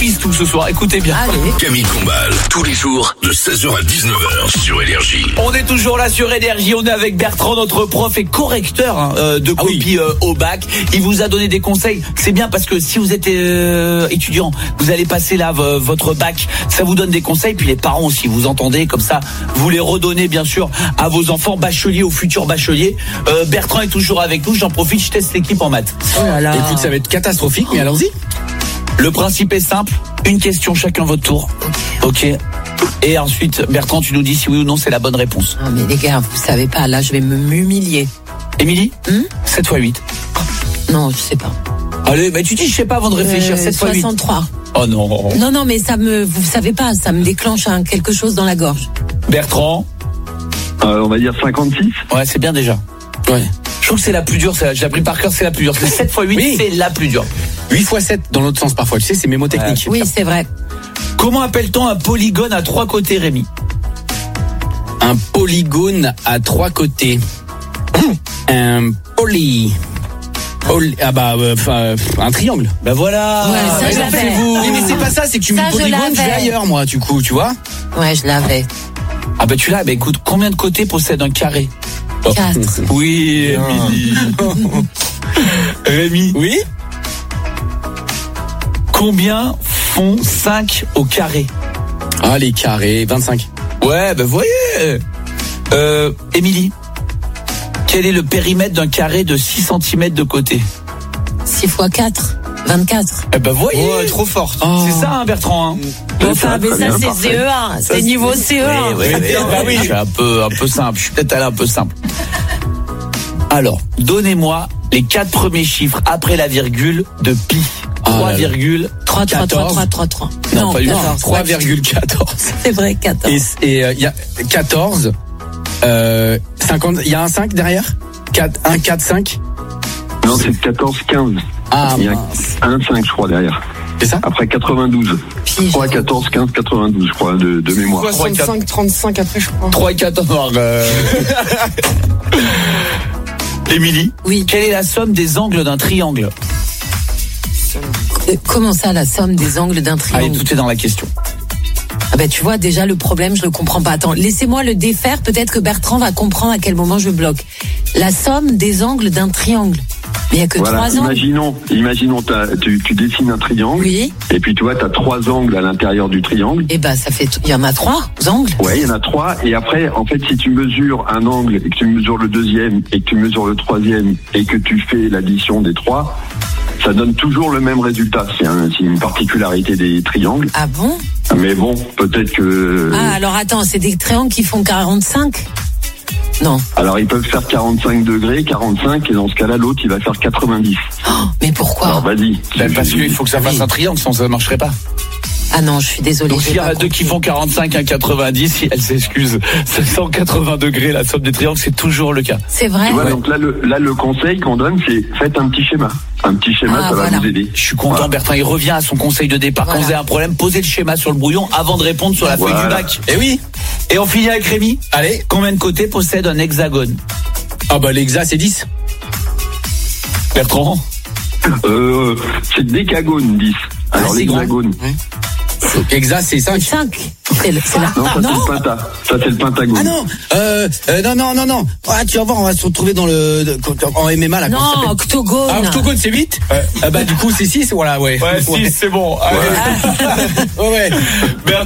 Pistou ce soir, écoutez bien. Allez. Camille Combal, tous les jours de 16h à 19h sur Énergie. On est toujours là sur Énergie, on est avec Bertrand, notre prof et correcteur de copie au bac. Il vous a donné des conseils, c'est bien parce que si vous êtes étudiant, vous allez passer là votre bac, ça vous donne des conseils, puis les parents aussi, vous entendez, comme ça, vous les redonnez bien sûr à vos enfants bacheliers ou futurs bacheliers. Bertrand est toujours avec nous, j'en profite, je teste l'équipe en maths. Oh là là. Écoute, ça va être catastrophique, mais allons-y. Le principe est simple, une question chacun votre tour. Ok. Et ensuite, Bertrand, tu nous dis si oui ou non c'est la bonne réponse. Non mais les gars, vous savez pas, là je vais m'humilier. Émilie 7 x 8. Non, je sais pas. Allez, bah tu dis je sais pas avant de réfléchir, 7 x 8. 63. Oh non. Non, mais vous savez pas, ça me déclenche quelque chose dans la gorge. Bertrand On va dire 56. Ouais, c'est bien déjà. Ouais. Je trouve que c'est la plus dure, j'ai appris par cœur, c'est la plus dure. 7 x 8, Oui. c'est la plus dure. 8 x 7 dans l'autre sens parfois, tu sais, c'est mémotechnique. Oui, c'est vrai. Comment appelle-t-on un polygone à 3 côtés, Rémi? Un polygone à 3 côtés. Un un triangle. Ben voilà. Ouais, ça, je l'avais. Oui, mais c'est pas ça, c'est que tu mets Ça, le je polygone, je vais l'avais. ailleurs, moi, du coup, tu vois. Ouais, je l'avais. Ah ben tu l'as, ben écoute, combien de côtés possède un carré? 4. Oui, Émilie. Rémi. Oui. Combien font 5 au carré? Ah, les carrés, 25. Ouais, ben voyez. Émilie, quel est le périmètre d'un carré de 6 cm de côté? 6 x 4, 24. Eh ben voyez. Ouais, trop forte. C'est ça, hein, Bertrand. Hein. Enfin, mais très ça bien, c'est parfait. CE1, c'est niveau CE1. Oui. Je suis un peu simple. Je suis peut-être allé un peu simple. Alors, donnez-moi les 4 premiers chiffres après la virgule de pi. 3,14. 3, 3, 3, 3, 3, 3. Non, pas du tout. 3,14. C'est vrai, 14. Et il y a 14, 50, il y a un 5 derrière 1, 4, 5. Non, c'est 14, 15. Ah, Il y a mince. un 5, je crois, derrière. C'est ça? Après 92. Puis, 3, 14, 15, 92, je crois, de mémoire. 65, 35 après, je crois. 3 et 14. Émilie, Oui. quelle est la somme des angles d'un triangle? Comment ça, la somme des angles d'un Allez, triangle? tout est dans la question. Ah ben, tu vois, déjà, le problème, je le comprends pas. Attends, laissez-moi le défaire. Peut-être que Bertrand va comprendre à quel moment je bloque. La somme des angles d'un triangle. Mais il n'y a que Voilà, 3 angles. imaginons tu dessines un triangle. Oui. Et puis tu vois, tu as 3 angles à l'intérieur du triangle. Eh ben, ça fait, il y en a 3 angles. Ouais, il y en a 3. Et après, en fait, si tu mesures un angle et que tu mesures le deuxième et que tu mesures le troisième et que tu fais l'addition des 3, ça donne toujours le même résultat. C'est une particularité des triangles. Ah bon? Mais bon, peut-être que... Ah, alors attends, c'est des triangles qui font 45? Non. Alors, ils peuvent faire 45 degrés, 45, et dans ce cas-là, l'autre, il va faire 90. Oh, mais pourquoi? Alors, vas-y. Parce qu'il faut que ça fasse un triangle, sinon ça ne marcherait pas. Ah non, je suis désolée. Donc j'ai s'il y en pas a deux qui compris. font 45, un 90, si elle s'excuse. 180 degrés, la somme des triangles, c'est toujours le cas. C'est vrai? Tu vois, donc là, le conseil qu'on donne, c'est faites un petit schéma. Un petit schéma, Ah, ça voilà. va vous aider. Je suis content, Voilà. Bertrand, il revient à son conseil de départ. Voilà. Quand vous avez un problème, posez le schéma sur le brouillon avant de répondre sur la feuille Voilà. du bac. Eh oui. Et on finit avec Rémi. Allez. Combien de côtés possède un hexagone? Ah bah l'hexa c'est 10. Bertrand? C'est décagone, 10. Alors, c'est grand. l'hexagone. Hexa c'est 5. 5. C'est la... Non, ça, c'est le penta. Ça, c'est le pentagone. Ah non. Non. Ah, tu vas voir, on va se retrouver dans en MMA là. comment ça Non, s'appelle octogone. Ah, octogone c'est 8. Bah du coup c'est 6, voilà, ouais. Ouais, 6, c'est bon. Allez. Ouais.